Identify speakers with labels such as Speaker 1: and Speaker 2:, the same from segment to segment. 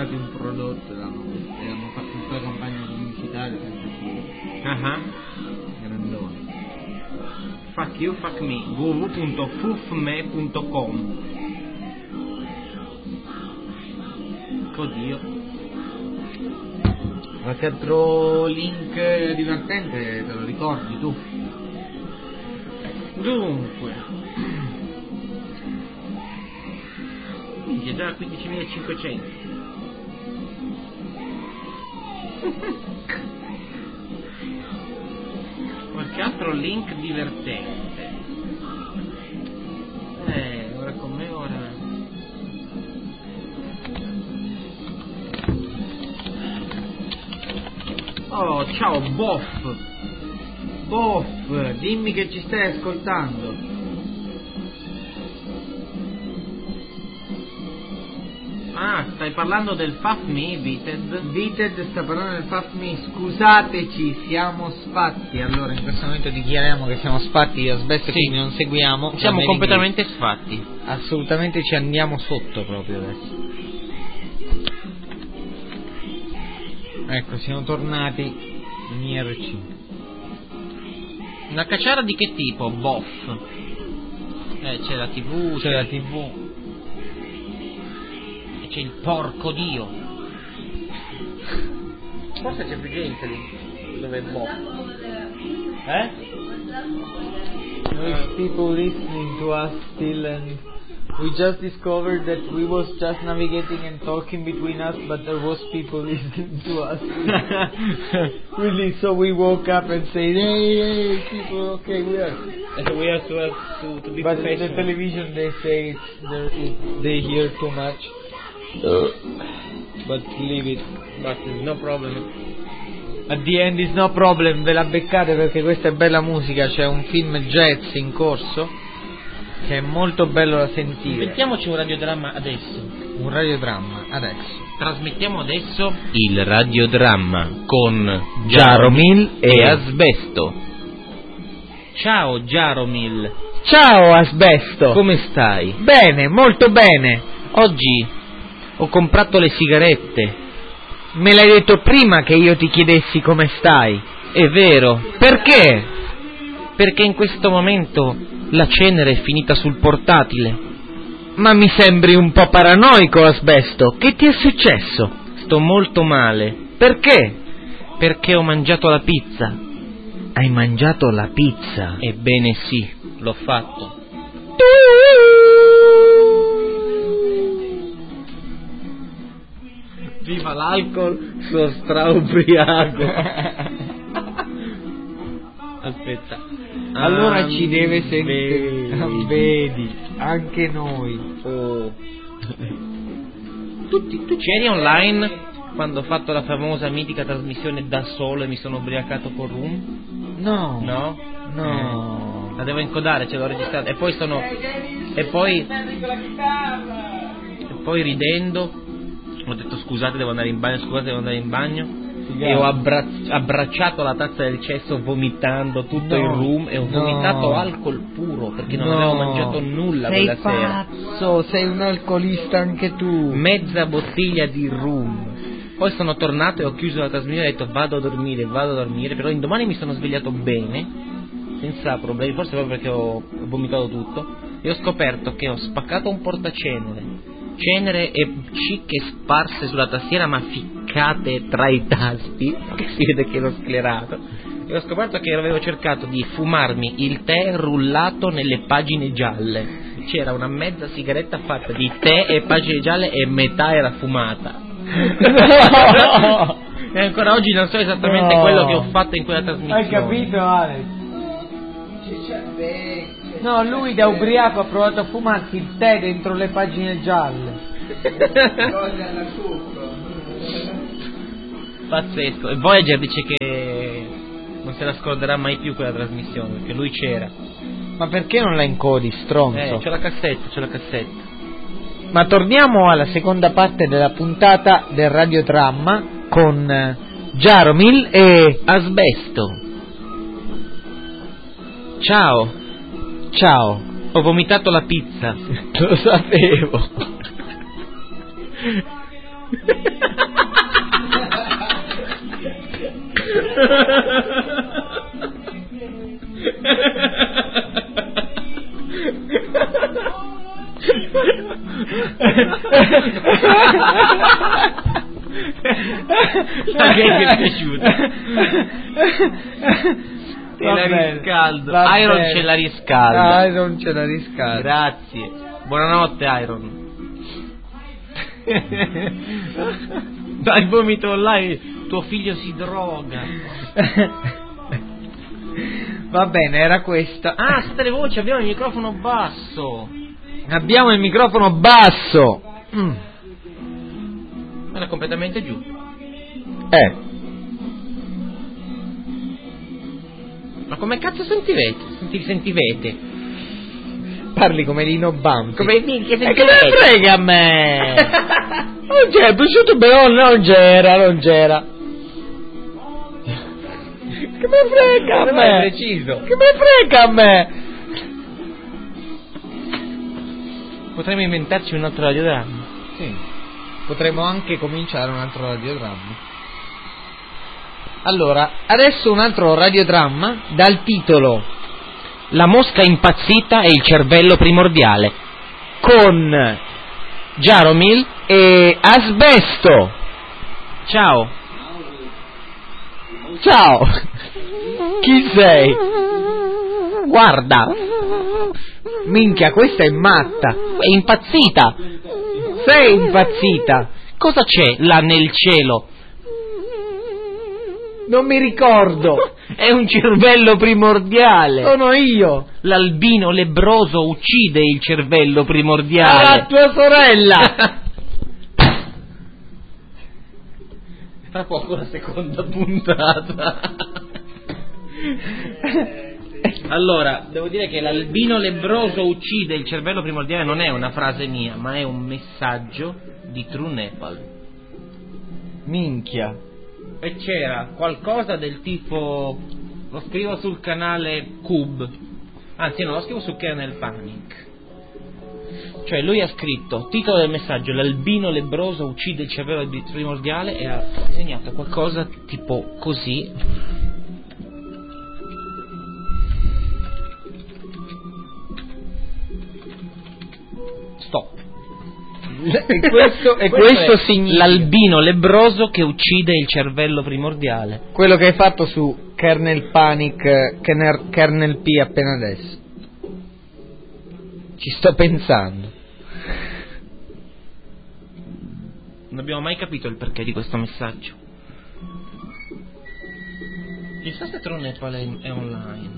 Speaker 1: lanciato un prodotto e hanno fatto tutta la campagna pubblicitaria sempre grandone.
Speaker 2: Fuck you, fuck me, www.fufme.com. Oddio.
Speaker 1: Qualche altro link divertente te lo ricordi tu?
Speaker 2: Dunque, minchia, già 15.500. Qualche altro link divertente? Ora come ora.
Speaker 1: Oh, ciao Boff, dimmi che ci stai ascoltando.
Speaker 2: Ah, stai parlando del FAFMI,
Speaker 1: Vited sta parlando del FAFMI, scusateci, siamo sfatti. Allora, in questo momento dichiariamo che siamo sfatti, io Asbesto,
Speaker 2: sì.
Speaker 1: quindi non seguiamo.
Speaker 2: Siamo completamente sfatti.
Speaker 1: Assolutamente ci andiamo sotto proprio adesso. Ecco, siamo tornati in IRC.
Speaker 2: Una cacciara di che tipo? Boff. C'è la TV,
Speaker 1: c'è la TV.
Speaker 2: E c'è il porco dio. Forse c'è più gente lì. Dove è Boff?
Speaker 1: There's people listening to us still, and we just discovered that we was just navigating and talking between us, but there was people listening to us. Really, so we woke up and said, hey, people, okay, we are
Speaker 2: to be
Speaker 1: but in the television they say they hear too much. But leave it.
Speaker 2: But no problem.
Speaker 1: At the end is no problem, ve la beccate perché questa è bella musica, c'è un film jazz in corso che è molto bello da sentire.
Speaker 2: Mettiamoci un radiodramma adesso.
Speaker 1: Un radiodramma adesso.
Speaker 2: Trasmettiamo adesso il radiodramma con
Speaker 1: Jaromil
Speaker 2: e Asbesto. Ciao Jaromil.
Speaker 1: Ciao Asbesto.
Speaker 2: Come stai?
Speaker 1: Bene, molto bene.
Speaker 2: Oggi ho comprato le sigarette.
Speaker 1: Me l'hai detto prima che io ti chiedessi come stai.
Speaker 2: È vero.
Speaker 1: Perché?
Speaker 2: Perché in questo momento la cenere è finita sul portatile.
Speaker 1: Ma mi sembri un po' paranoico, Asbesto. Che ti è successo?
Speaker 2: Sto molto male.
Speaker 1: Perché?
Speaker 2: Perché ho mangiato la pizza.
Speaker 1: Hai mangiato la pizza?
Speaker 2: Ebbene sì, l'ho fatto.
Speaker 1: Viva l'alcol, sono straubriaco.
Speaker 2: Aspetta.
Speaker 1: Allora ci deve sentire. Vedi, anche noi.
Speaker 2: Tu c'eri online quando ho fatto la famosa mitica trasmissione da solo e mi sono ubriacato con Room?
Speaker 1: No.
Speaker 2: No?
Speaker 1: No.
Speaker 2: La devo incodare, ce l'ho registrata. E poi ridendo ho detto scusate devo andare in bagno, e ho abbracciato la tazza del cesso vomitando tutto il Room e ho vomitato alcol puro perché non avevo mangiato nulla quella sera.
Speaker 1: Sei pazzo, sei un alcolista anche tu.
Speaker 2: Mezza bottiglia di Room. Poi sono tornato e ho chiuso la trasmissione e ho detto vado a dormire, però indomani mi sono svegliato bene, senza problemi, forse proprio perché ho vomitato tutto, e ho scoperto che ho spaccato un cenere e cicche sparse sulla tastiera ma ficcate tra i tasti, che si vede che ero sclerato, e ho scoperto che avevo cercato di fumarmi il tè rullato nelle pagine gialle. C'era una mezza sigaretta fatta di tè e pagine gialle e metà era fumata. E ancora oggi non so esattamente quello che ho fatto in quella trasmissione.
Speaker 1: Hai capito, Alex? No, lui da ubriaco ha provato a fumarsi il tè dentro le pagine gialle.
Speaker 2: Pazzesco. E Voyager dice che non se la scorderà mai più quella trasmissione perché lui c'era.
Speaker 1: Ma perché non la incodi, stronzo?
Speaker 2: C'ho la cassetta.
Speaker 1: Ma torniamo alla seconda parte della puntata del radiodramma con Jaromil e
Speaker 2: Asbesto. Ciao. Ho vomitato la pizza.
Speaker 1: Lo sapevo.
Speaker 2: La gag è piaciuta. Te la riscaldo. Iron ce la riscalda.
Speaker 1: Iron ce la riscalda.
Speaker 2: Grazie. Buonanotte Iron. Dai vomito online, tuo figlio si droga.
Speaker 1: Va bene, era questa.
Speaker 2: Ah, state le voci, abbiamo il microfono basso.
Speaker 1: Abbiamo il microfono basso.
Speaker 2: Era completamente giù. Ma come cazzo sentivete?
Speaker 1: Parli come Lino Banfi.
Speaker 2: Come minchia
Speaker 1: E che me ne frega a me? Non c'è, prosciutto Beon non c'era. Che me frega a me?
Speaker 2: Preciso.
Speaker 1: Che me frega a me?
Speaker 2: Potremmo inventarci un altro radiodramma.
Speaker 1: Sì. Potremmo anche cominciare un altro radiodramma. Allora, adesso un altro radiodramma dal titolo
Speaker 2: La mosca impazzita e il cervello primordiale,
Speaker 1: con Jaromil e Asbesto.
Speaker 2: Ciao.
Speaker 1: Ciao. Chi sei?
Speaker 2: Guarda,
Speaker 1: Minchia, questa è matta.
Speaker 2: è impazzita.
Speaker 1: Sei impazzita.
Speaker 2: Cosa c'è là nel cielo?
Speaker 1: Non mi ricordo.
Speaker 2: È un cervello primordiale.
Speaker 1: Sono io.
Speaker 2: L'albino lebbroso uccide il cervello primordiale.
Speaker 1: Ah, tua sorella.
Speaker 2: Tra poco la seconda puntata. Allora, devo dire che l'albino lebbroso uccide il cervello primordiale non è una frase mia, ma è un messaggio di True Nepal.
Speaker 1: Minchia.
Speaker 2: E c'era qualcosa del tipo, lo scrivo sul canale Cube, anzi no, lo scrivo su Kernel Panic. Cioè lui ha scritto, titolo del messaggio, l'albino lebbroso uccide il cervello primordiale, e ha disegnato qualcosa tipo così. Stop.
Speaker 1: E questo significa
Speaker 2: l'albino lebbroso che uccide il cervello primordiale.
Speaker 1: quello che hai fatto su Kernel Panic, Kernel P appena adesso. Ci sto pensando.
Speaker 2: Non abbiamo mai capito il perché di questo messaggio. Chissà se True Nepal è online.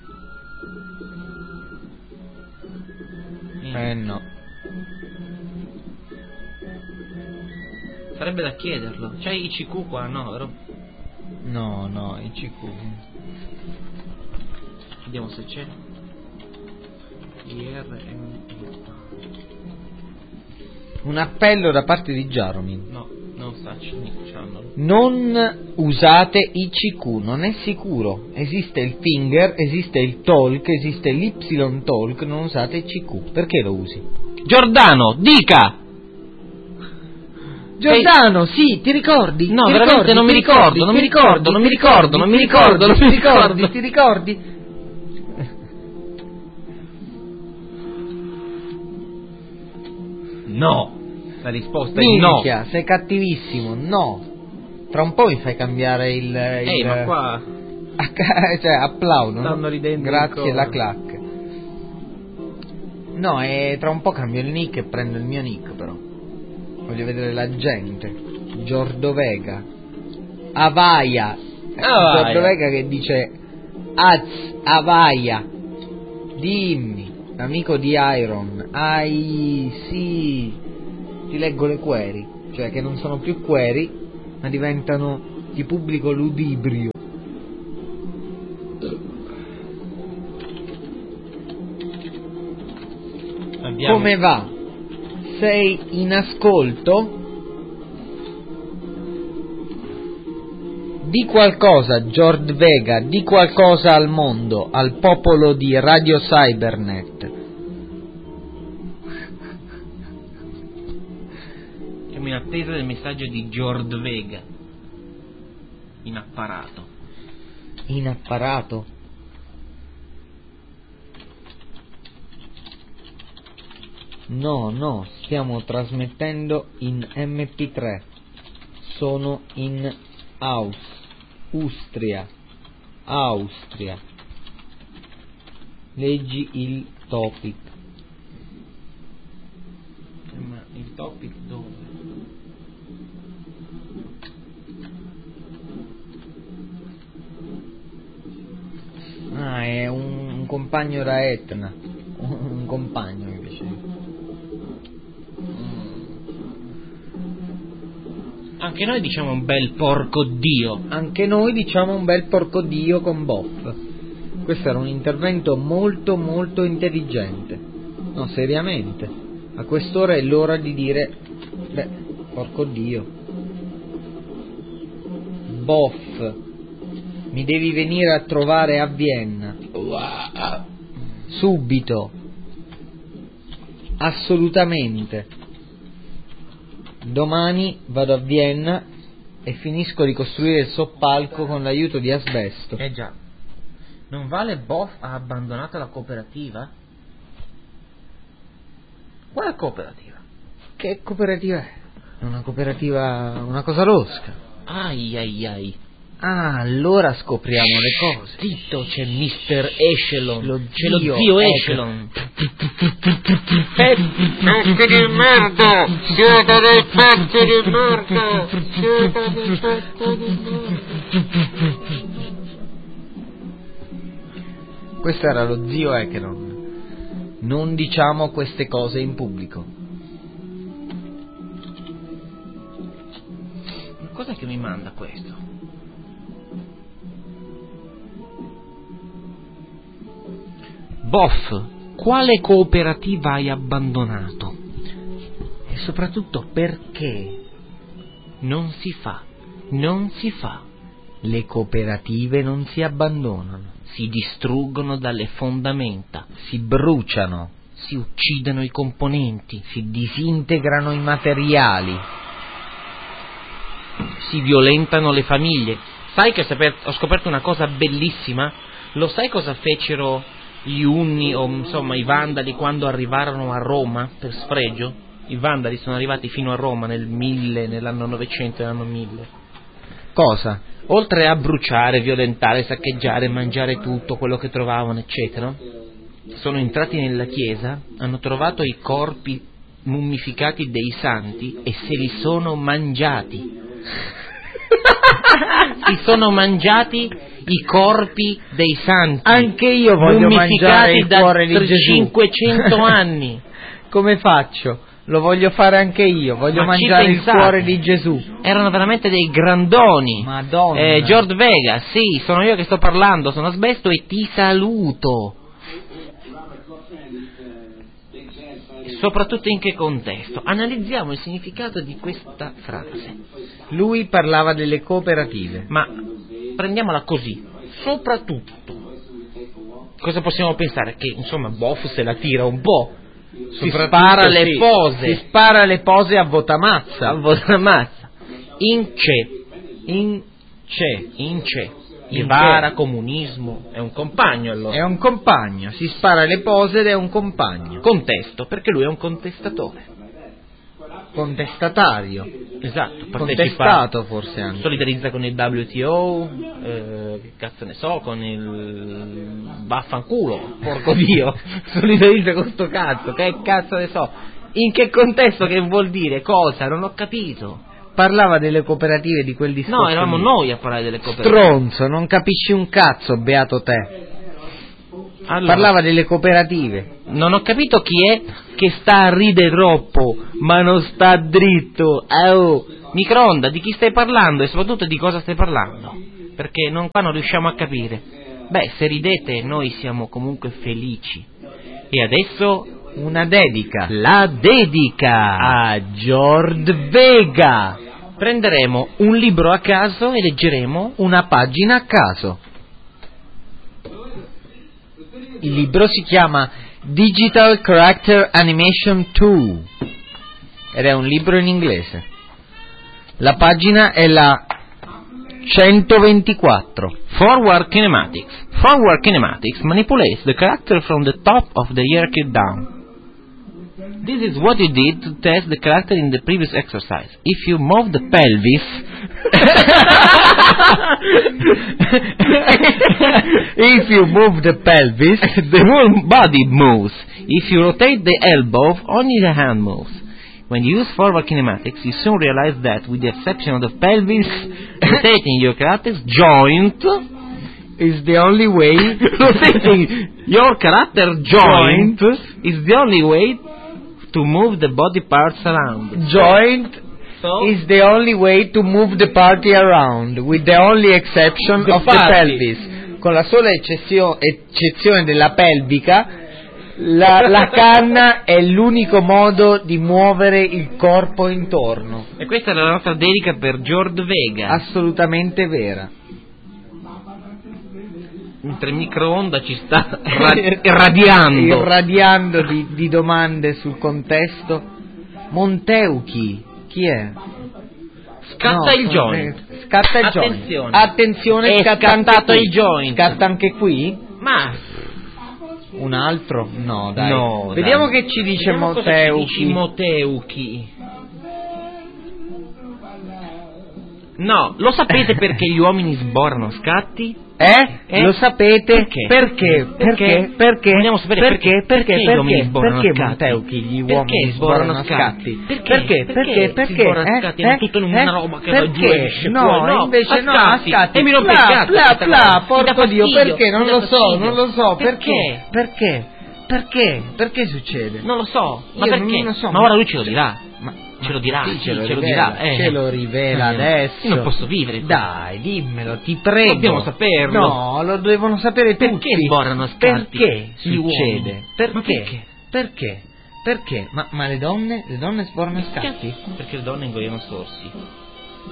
Speaker 1: No.
Speaker 2: Sarebbe da chiederlo. C'è ICQ qua? No, vero?
Speaker 1: No, ICQ.
Speaker 2: Vediamo se c'è. IRM.
Speaker 1: Un appello da parte di Jaromil.
Speaker 2: No, non sta channel.
Speaker 1: Non usate ICQ, non è sicuro. Esiste il finger, esiste il talk, esiste l'Y talk, non usate ICQ. Perché lo usi?
Speaker 2: Giordano, dica!
Speaker 1: Giordano, sì, ti ricordi?
Speaker 2: No,
Speaker 1: ti
Speaker 2: veramente non mi ricordo, non mi ricordo, non mi ricordo, non mi ricordo, non mi ricordo.
Speaker 1: Ti ricordi?
Speaker 2: No! La risposta è
Speaker 1: Minchia,
Speaker 2: no.
Speaker 1: sei cattivissimo, no. Tra un po' mi fai cambiare il
Speaker 2: Ma qua
Speaker 1: cioè, applaudo.
Speaker 2: stanno
Speaker 1: no?
Speaker 2: ridendo
Speaker 1: Grazie,
Speaker 2: ancora.
Speaker 1: la clac. No, e tra un po' cambio il nick e prendo il mio nick, però. Voglio vedere la gente. Giordovega. Avaia. Giordovega che dice Avaia. Dimmi, amico di Iron. Sì. Ti leggo le query. Cioè che non sono più query, ma diventano di pubblico ludibrio. Come va? Sei in ascolto? Di qualcosa, George Vega, di qualcosa al mondo, al popolo di Radio Cybernet.
Speaker 2: Siamo in attesa del messaggio di George Vega. In apparato.
Speaker 1: In apparato? No, stiamo trasmettendo in MP3. Sono in Austria. Leggi il topic.
Speaker 2: Ma il topic dove?
Speaker 1: Ah, è un compagno da Etna. Un compagno invece.
Speaker 2: Anche noi diciamo un bel porco Dio.
Speaker 1: Anche noi diciamo un bel porco Dio con Boff. Questo era un intervento molto molto intelligente. No, seriamente. A quest'ora è l'ora di dire, porco Dio. Boff, mi devi venire a trovare a Vienna. Subito. Assolutamente. Domani vado a Vienna e finisco di costruire il soppalco con l'aiuto di Asbesto.
Speaker 2: Già. Non vale Boff ha abbandonato la cooperativa? Quale cooperativa?
Speaker 1: Che cooperativa è? Una cooperativa, una cosa losca.
Speaker 2: Ai.
Speaker 1: Ah, allora scopriamo le cose.
Speaker 2: Zitto, c'è Mr. Echelon.
Speaker 1: C'è
Speaker 2: lo zio Echelon.
Speaker 1: Pezzi di merda! Siete dei pezzi di merda! Siete dei pezzi di merda! Questo era lo zio Echelon. Non diciamo queste cose in pubblico.
Speaker 2: Cos'è che mi manda questo? Boff, quale cooperativa hai abbandonato? E soprattutto perché? Non si fa.
Speaker 1: Le cooperative non si abbandonano.
Speaker 2: Si distruggono dalle fondamenta.
Speaker 1: Si bruciano.
Speaker 2: Si uccidono i componenti.
Speaker 1: Si disintegrano i materiali.
Speaker 2: Si violentano le famiglie. Sai che ho scoperto una cosa bellissima? Lo sai cosa fecero gli Unni o insomma i Vandali quando arrivarono a Roma per sfregio? I Vandali sono arrivati fino a Roma nell'anno 900 e l'anno 1000.
Speaker 1: Cosa?
Speaker 2: Oltre a bruciare, violentare, saccheggiare, mangiare tutto quello che trovavano, eccetera, sono entrati nella chiesa, hanno trovato i corpi mummificati dei santi e se li sono mangiati. Si sono mangiati i corpi dei santi.
Speaker 1: Anche io voglio mangiare il cuore di Gesù.
Speaker 2: 500 anni.
Speaker 1: Come faccio? Lo voglio fare anche io, voglio mangiare il cuore di Gesù.
Speaker 2: Erano veramente dei grandoni.
Speaker 1: Madonna.
Speaker 2: George Vega, sì, sono io che sto parlando, sono Asbesto e ti saluto. Soprattutto in che contesto? Analizziamo il significato di questa frase.
Speaker 1: Lui parlava delle cooperative.
Speaker 2: Ma prendiamola così, soprattutto. Cosa possiamo pensare? Che insomma Boff se la tira un po'. Si spara le pose.
Speaker 1: Si spara le pose a votamazza.
Speaker 2: In c'è. Guevara, comunismo, è un compagno allora.
Speaker 1: È un compagno, si spara le pose ed è un compagno.
Speaker 2: Contesto, perché lui è un contestatore.
Speaker 1: Contestatario.
Speaker 2: Esatto,
Speaker 1: contestato forse anche.
Speaker 2: Solidarizza con il WTO, che cazzo ne so, con il vaffanculo, porco Dio. Solidarizza con sto cazzo, che cazzo ne so. In che contesto, che vuol dire? Cosa? Non ho capito.
Speaker 1: Parlava delle cooperative di quel discorso.
Speaker 2: No, eravamo noi a parlare delle cooperative.
Speaker 1: Stronzo, non capisci un cazzo, beato te.
Speaker 2: Allora,
Speaker 1: parlava delle cooperative.
Speaker 2: Non ho capito chi è che sta a ridere troppo, ma non sta dritto. Microonda, di chi stai parlando e soprattutto di cosa stai parlando? Perché qua non riusciamo a capire. Beh, se ridete noi siamo comunque felici. E adesso
Speaker 1: una dedica.
Speaker 2: La dedica
Speaker 1: a George Vega.
Speaker 2: Prenderemo un libro a caso e leggeremo
Speaker 1: una pagina a caso. Il libro si chiama Digital Character Animation 2 ed è un libro in inglese. La pagina è la 124.
Speaker 2: Forward Kinematics. Forward Kinematics manipulates the character from the top of the hierarchy down. This is what you did to test the character in the previous exercise. If you move the pelvis,
Speaker 3: if you move the pelvis,
Speaker 2: the whole body moves. If you rotate the elbow, only the hand moves. When you use forward kinematics, you soon realize that, with the exception of the pelvis, rotating your character's joint
Speaker 3: is the only way.
Speaker 2: rotating your character joint is the only way to move the body parts around.
Speaker 3: Joint
Speaker 2: So,
Speaker 3: is the only way to move the party around, with the only exception
Speaker 2: The
Speaker 3: of the
Speaker 2: party.
Speaker 3: pelvis. Con la sola eccezione della pelvica, la canna è l'unico modo di muovere il corpo intorno.
Speaker 2: e questa è la nostra dedica per George Vega.
Speaker 3: Assolutamente vera.
Speaker 2: Mentre il microonda ci sta irradiando.
Speaker 3: Irradiando di domande sul contesto. Monteuchi, chi è?
Speaker 2: Scatta
Speaker 3: No,
Speaker 2: il joint.
Speaker 3: Scatta il
Speaker 2: Attenzione.
Speaker 3: joint. Attenzione,
Speaker 2: È
Speaker 3: scatta anche
Speaker 2: scattato
Speaker 3: qui.
Speaker 2: il joint.
Speaker 3: Scatta anche qui?
Speaker 2: Ma
Speaker 3: Un altro? No, dai.
Speaker 2: no,
Speaker 3: Vediamo
Speaker 2: dai.
Speaker 3: che ci dice
Speaker 2: Vediamo cosa ci dici
Speaker 3: Monteuchi.
Speaker 2: Moteuchi. No, lo sapete perché gli uomini sborrano a scatti?
Speaker 3: Lo sapete?
Speaker 2: Perché?
Speaker 3: Perché?
Speaker 2: Vogliamo sapere perché gli uomini sborrano a
Speaker 3: Perché
Speaker 2: scatti?
Speaker 3: Monteuchi gli
Speaker 2: Perché
Speaker 3: uomini sborrano a
Speaker 2: scatti?
Speaker 3: scatti?
Speaker 2: Perché?
Speaker 3: Perché?
Speaker 2: Si sborrano a scatti? È tutto in una roba che va giù e esce
Speaker 3: No,
Speaker 2: fuori. No,
Speaker 3: invece
Speaker 2: a
Speaker 3: no, a
Speaker 2: scatti.
Speaker 3: scatti.
Speaker 2: E mi rompe il cazzo questa cosa. Mi dà
Speaker 3: porco Dio,
Speaker 2: fastidio,
Speaker 3: perché? Non
Speaker 2: mi dà
Speaker 3: lo so,
Speaker 2: fastidio.
Speaker 3: non lo so,
Speaker 2: Perché?
Speaker 3: Perché? Perché succede?
Speaker 2: Non lo so, ma
Speaker 3: Io
Speaker 2: perché?
Speaker 3: non lo so,
Speaker 2: ma ora lui ce lo dirà.
Speaker 3: Ma
Speaker 2: Ce lo dirà,
Speaker 3: sì,
Speaker 2: sì,
Speaker 3: ce lo
Speaker 2: ce lo
Speaker 3: rivela,
Speaker 2: dirà.
Speaker 3: ce lo rivela adesso.
Speaker 2: Io non posso vivere così.
Speaker 3: Dai, dimmelo, ti prego.
Speaker 2: Dobbiamo saperlo.
Speaker 3: No, lo devono sapere tutti.
Speaker 2: Perché sborrano a scatti
Speaker 3: Perché
Speaker 2: gli uomini?
Speaker 3: succede?
Speaker 2: Ma
Speaker 3: Perché? Perché? Perché? Ma le donne? Le donne sborano a scatti?
Speaker 2: Perché le donne ingoiano sorsi.